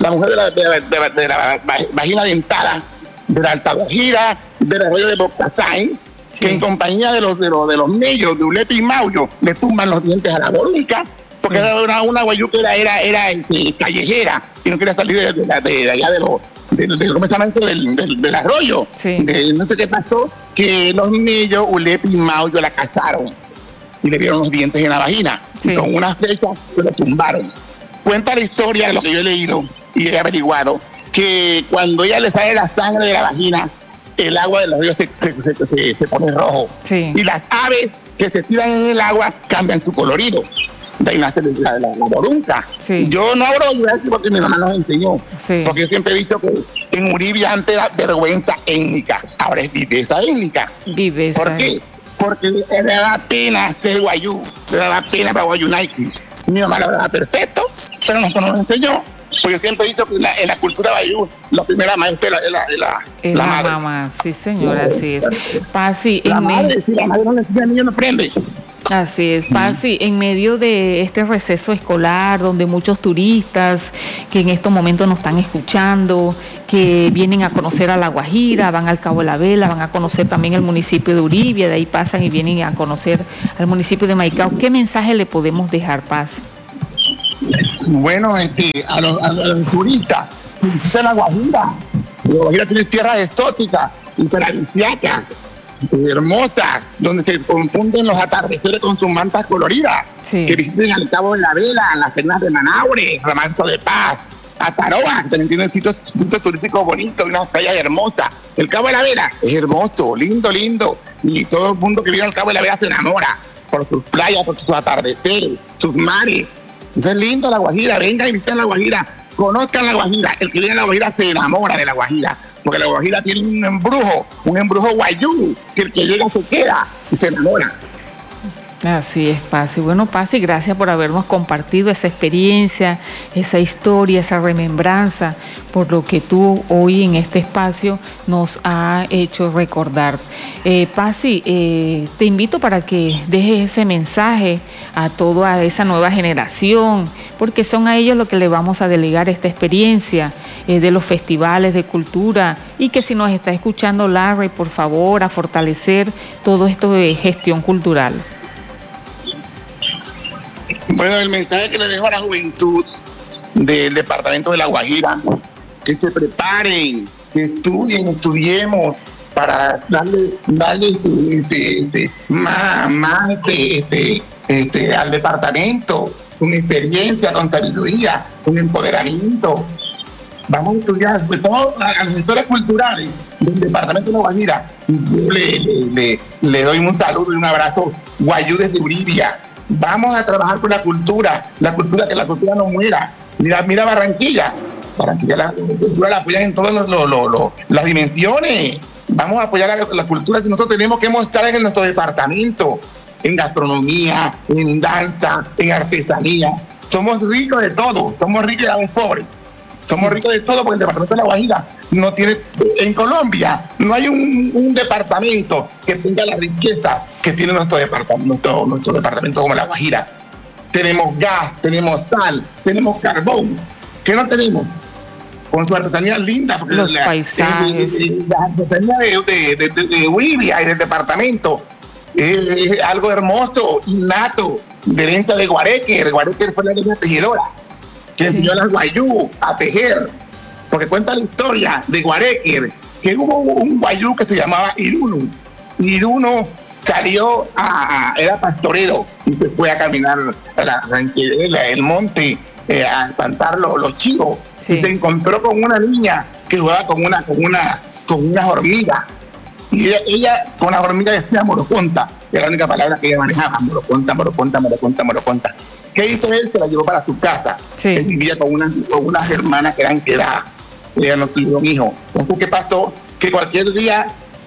la mujer de la, de la, de la, de la vagina dentada, de la Alta Guajira, del arroyo de Bocasain, sí. que en compañía de los de los, de los mellos, de Ulepi y Maullo, le tumban los dientes a la borunca, porque sí. era una, una guayú que era, era, era este, callejera, y no quería salir de, de, de, de allá de los del, del, del, del, del arroyo. Sí. De, no sé qué pasó, que los mellos, Ulepi y Maullo la cazaron y le vieron los dientes en la vagina, sí. y con una flecha se lo tumbaron. Cuenta la historia de lo que yo he leído y he averiguado, que cuando ella le sale la sangre de la vagina, el agua de los ríos se, se, se, se, se pone rojo. Sí. Y las aves que se tiran en el agua cambian su colorido. De ahí nace la, la, la borunca. Sí. Yo no abro porque mi mamá nos enseñó. Sí. Porque yo siempre he visto que en Uribia antes era vergüenza étnica, ahora es viveza étnica. Viveza. ¿Por qué? Porque le da pena ser guayú, le da pena para Guayú Nike. Mi mamá lo da perfecto, pero nosotros nos enseñó. Porque yo siempre he dicho que en la, en la cultura guayú, la primera maestra es la, es la, es la, la madre. Mamá, sí señora, así es. Pasi, la en madre, me... si la madre no le enseña, el niño no aprende. Así es, Pasi, en medio de este receso escolar, donde muchos turistas que en estos momentos nos están escuchando, que vienen a conocer a La Guajira, van al Cabo de la Vela, van a conocer también el municipio de Uribia, de ahí pasan y vienen a conocer al municipio de Maicao, ¿qué mensaje le podemos dejar, Pasi? Bueno, este, a los, a los turistas, visitan La Guajira. La Guajira tiene tierras exóticas y paradisíacas, hermosas, donde se confunden los atardeceres con sus mantas coloridas. Sí. Que visiten al Cabo de la Vela, las termas de Manaure, Remanso de Paz, Ataroa, que también tiene sitios, sitios turísticos bonitos y unas playas hermosas. El Cabo de la Vela es hermoso, lindo, lindo, y todo el mundo que vive al Cabo de la Vela se enamora por sus playas, por sus atardeceres, sus mares. Es lindo La Guajira, vengan y visiten La Guajira, conozcan La Guajira. El que viene a La Guajira se enamora de La Guajira, porque La Guajira tiene un embrujo, un embrujo guayú, que el que llega se queda y se enamora. Así es, Pasi. Bueno, Pasi, gracias por habernos compartido esa experiencia, esa historia, esa remembranza, por lo que tú hoy en este espacio nos ha hecho recordar. Eh, Pasi, eh, te invito para que dejes ese mensaje a toda esa nueva generación, porque son a ellos lo que le vamos a delegar esta experiencia eh, de los festivales de cultura, y que si nos está escuchando Larry, por favor, a fortalecer todo esto de gestión cultural. Bueno, el mensaje que le dejo a la juventud del departamento de La Guajira, que se preparen, que estudien, estudiemos para darle, darle este, este, más, más este, este, este, al departamento, con experiencia, con sabiduría, con empoderamiento. Vamos a estudiar, sobre todo a las historias culturales del departamento de La Guajira. Yo le, le, le, le doy un saludo y un abrazo guayú desde Uribia. Vamos a trabajar con la cultura, la cultura, que la cultura no muera. Mira, mira Barranquilla, Barranquilla la cultura la apoyan en todas los, los, los, los, las dimensiones. Vamos a apoyar la, la cultura, si nosotros tenemos que mostrar en nuestro departamento, en gastronomía, en danza, en artesanía. Somos ricos de todo, somos ricos y a veces pobres. Somos ricos de todo porque el departamento de La Guajira no tiene, en Colombia no hay un, un departamento que tenga la riqueza que tiene nuestro departamento, nuestro, nuestro departamento como La Guajira. Tenemos gas, tenemos sal, tenemos carbón. ¿Qué no tenemos? Con su artesanía linda, porque los la, paisajes. Eh, eh, la artesanía de, de, de, de, de Uribia y del departamento es, es algo hermoso, innato, de herencia de Guareque. Guareque fue la línea tejedora que sí. enseñó a las guayú a tejer, porque cuenta la historia de Guareque, que hubo un guayú que se llamaba Iruno. Iruno salió a, era pastorero y se fue a caminar a la, la, el monte eh, a espantar los, los chivos, sí. y se encontró con una niña que jugaba con una con una con unas hormigas, y ella, ella con las hormigas decía moroconta, que era la única palabra que ella manejaba, moroconta, moroconta, moroconta, moroconta. ¿Qué hizo él? Se la llevó para su casa. Sí. Él vivía con unas, con unas hermanas que eran quedadas. Ella no tuvieron hijos. Entonces, ¿qué pasó? Que cualquier día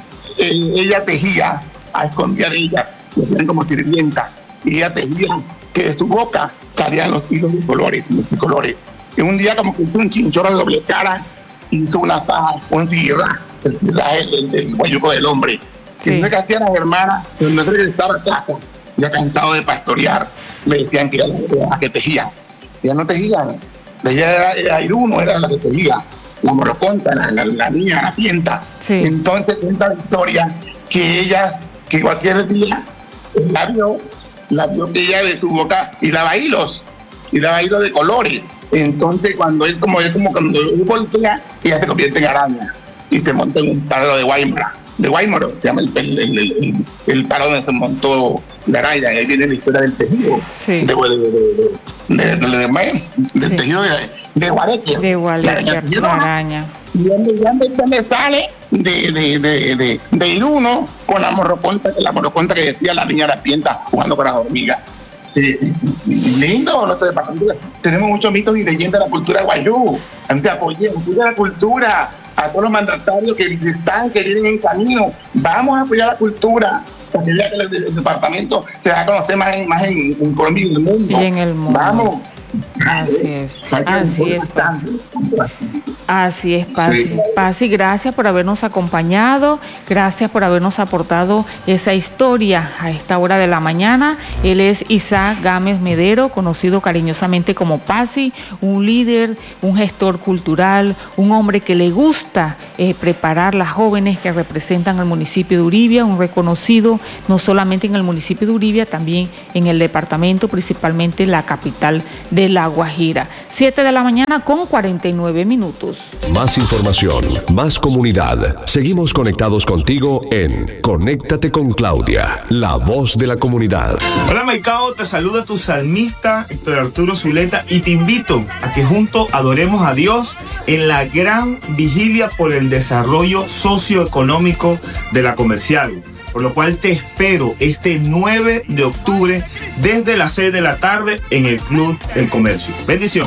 eh, ella tejía a escondida de ella, le hacían como sirvienta, y ella tejía que de su boca salían los hilos de colores, multicolores. Y un día como que hizo un chinchorro de doble cara, hizo una faja, un cirra, el cirra es el del guayuco del hombre. Sí. Y entonces, ¿qué hacían las hermanas? Cuando regresaba a casa, ya cansado de pastorear, le decían que, ya, que tejían. Ya no tejían, ella era, era Iruno, era la que pedía, la moroconta, la, la, la niña harapienta. Sí. Entonces cuenta la historia que ella, que cualquier día la vio, la vio que ella de su boca y daba hilos, y daba hilos de colores. Entonces cuando él como él como cuando él voltea, ella se convierte en araña y se monta en un palo de Guaymora, de Guaymoro, se llama el, el, el, el, el palo donde se montó la araña. Ahí viene la historia del tejido, sí. de, de, de, de, de, de, de, del sí. tejido de, de Guareque, de Guareque, la araña. Y donde, donde sale de, de, de, de, de Iruno con la morroconta, la morroconta que decía la niña harapienta jugando con las hormigas. Sí, lindo nuestro departamento. Tenemos muchos mitos y leyendas de la cultura guayú. O sea, oye, apoya la cultura. A todos los mandatarios que están, que vienen en camino, vamos a apoyar la cultura para que vea que el, el departamento se va a conocer más en, más en, en Colombia y en el mundo. Y en el mundo. Vamos. Así es, así es, Pasi. Así es, Pasi. Sí. Pasi, gracias por habernos acompañado, gracias por habernos aportado esa historia a esta hora de la mañana. Él es Isaac Gámez Medero, conocido cariñosamente como Pasi, un líder, un gestor cultural, un hombre que le gusta eh, preparar las jóvenes que representan al municipio de Uribia, un reconocido no solamente en el municipio de Uribia, también en el departamento, principalmente la capital de La Guajira. siete de la mañana con cuarenta y nueve minutos. Más información, más comunidad. Seguimos conectados contigo en Conéctate con Claudia, la voz de la comunidad. Hola Maicao, te saluda tu salmista Héctor Arturo Zuleta y te invito a que juntos adoremos a Dios en la gran vigilia por el desarrollo socioeconómico de la Comercial. Por lo cual te espero este nueve de octubre desde las seis de la tarde en el Club del Comercio. Bendiciones.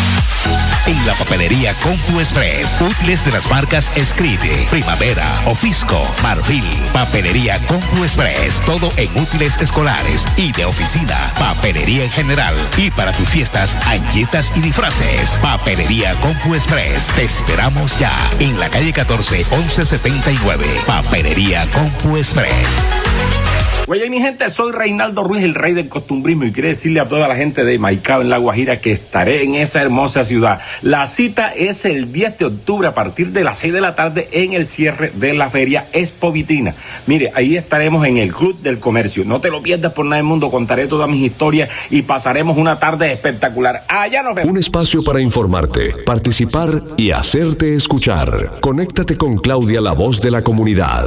En la papelería Compu Express, útiles de las marcas Escrite, Primavera, Ofisco, Marfil, Papelería Compu Express, todo en útiles escolares y de oficina, papelería en general y para tus fiestas, añetas y disfraces. Papelería Compu Express, te esperamos ya en la calle catorce, once setenta y nueve. Papelería Compu Express. Oye, mi gente, soy Reinaldo Ruiz, el rey del costumbrismo, y quiero decirle a toda la gente de Maicao en La Guajira que estaré en esa hermosa ciudad. La cita es el diez de octubre a partir de las seis de la tarde en el cierre de la feria Expo Vitrina. Mire, ahí estaremos en el Club del Comercio. No te lo pierdas por nada del mundo, contaré todas mis historias y pasaremos una tarde espectacular. Allá nos vemos. Un espacio para informarte, participar y hacerte escuchar. Conéctate con Claudia, la voz de la comunidad.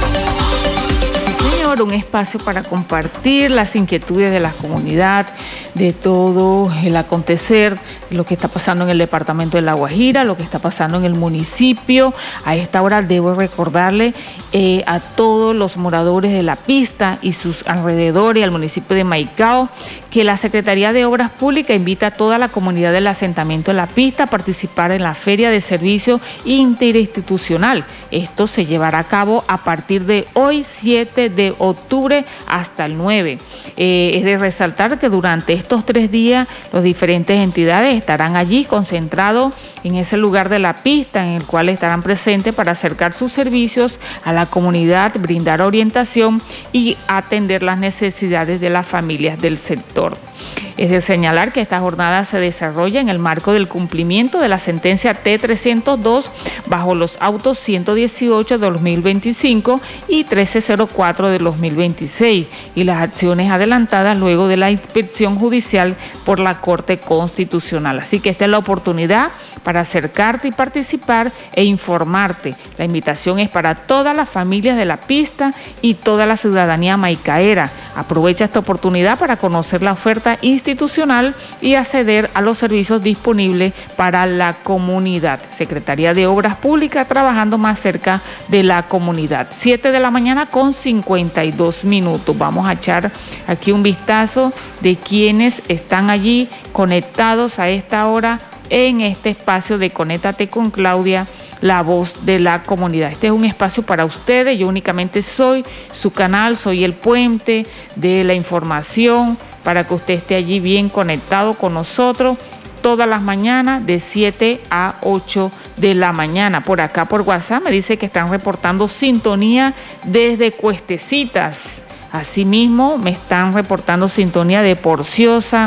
Sí, señor, un espacio para compartir las inquietudes de la comunidad, de todo el acontecer, lo que está pasando en el departamento de La Guajira, lo que está pasando en el municipio. A esta hora debo recordarle eh, a todos los moradores de La Pista y sus alrededores, al municipio de Maicao, que la Secretaría de Obras Públicas invita a toda la comunidad del asentamiento de La Pista a participar en la Feria de Servicio Interinstitucional. Esto se llevará a cabo a partir de hoy, siete de octubre, hasta el nueve. Eh, es de resaltar que durante estos tres días las diferentes entidades estarán allí concentrados en ese lugar de La Pista, en el cual estarán presentes para acercar sus servicios a la comunidad, brindar orientación y atender las necesidades de las familias del sector. Es de señalar que esta jornada se desarrolla en el marco del cumplimiento de la sentencia T trescientos dos bajo los autos ciento dieciocho de dos mil veinticinco y trece cero cuatro de dos mil veintiséis y las acciones adelantadas luego de la inspección judicial por la Corte Constitucional. Así que esta es la oportunidad para acercarte y participar e informarte. La invitación es para todas las familias de La Pista y toda la ciudadanía maicaera. Aprovecha esta oportunidad para conocer la oferta institucional y acceder a los servicios disponibles para la comunidad. Secretaría de Obras Públicas trabajando más cerca de la comunidad. siete de la mañana con cincuenta y dos minutos. Vamos a echar aquí un vistazo de quienes están allí conectados a esta hora en este espacio de Conéctate con Claudia, la voz de la comunidad. Este es un espacio para ustedes. Yo únicamente soy su canal, soy el puente de la información para que usted esté allí bien conectado con nosotros todas las mañanas de siete a ocho de la mañana. Por acá por WhatsApp me dice que están reportando sintonía desde Cuestecitas. Asimismo me están reportando sintonía de Porciosa,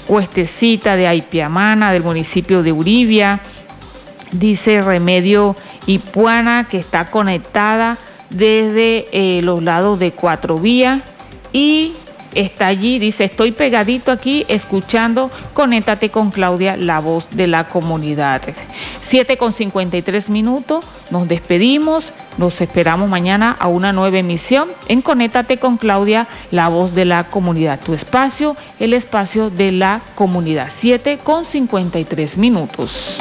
Cuestecita de Aipiamana, del municipio de Uribia. Dice Remedio Ipuana, que está conectada desde eh, los lados de Cuatro Vías y está allí, dice, estoy pegadito aquí escuchando Conéctate con Claudia, la voz de la comunidad. siete con cincuenta y tres minutos, nos despedimos, nos esperamos mañana a una nueva emisión en Conéctate con Claudia, la voz de la comunidad. Tu espacio, el espacio de la comunidad. siete con cincuenta y tres minutos.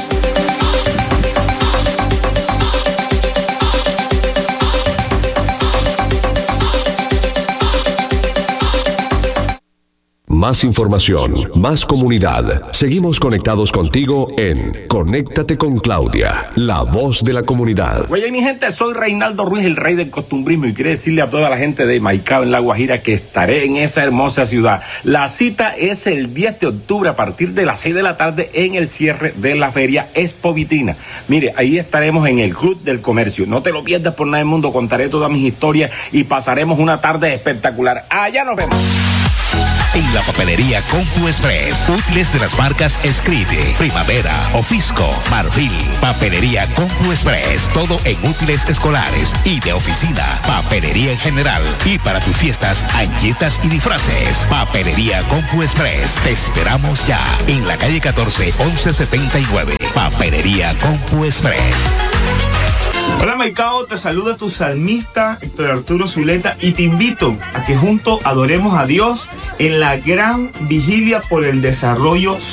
Más información, más comunidad. Seguimos conectados contigo en Conéctate con Claudia, la voz de la comunidad. Oye, mi gente, soy Reinaldo Ruiz, el rey del costumbrismo, y quiero decirle a toda la gente de Maicao, en La Guajira, que estaré en esa hermosa ciudad. La cita es el diez de octubre a partir de las seis de la tarde en el cierre de la feria Expo Vitrina. Mire, ahí estaremos en el Club del Comercio. No te lo pierdas por nada del mundo, contaré todas mis historias y pasaremos una tarde espectacular. Allá nos vemos. En la papelería Compu Express, útiles de las marcas Escrite, Primavera, Ofisco, Marfil. Papelería Compu Express, todo en útiles escolares y de oficina. Papelería en general y para tus fiestas, anchetas y disfraces. Papelería Compu Express, te esperamos ya en la calle catorce, once setenta y nueve. Papelería Compu Express. Hola Maicao, te saluda tu salmista Héctor Arturo Zuleta y te invito a que juntos adoremos a Dios en la gran vigilia por el desarrollo